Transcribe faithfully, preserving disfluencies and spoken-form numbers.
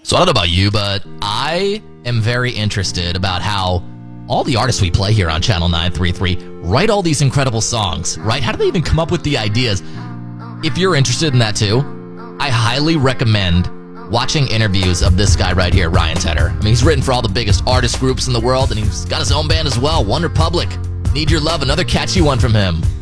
So I don't know about you, but I am very interested about how all the artists we play here on Channel nine thirty-three write all these incredible songs, right? How do they even come up with the ideas? If you're interested in that too, I highly recommend watching interviews of this guy right here, Ryan Tedder. I mean, he's written for all the biggest artist groups in the world, and he's got his own band as well, One Republic. Need Your Love, another catchy one from him.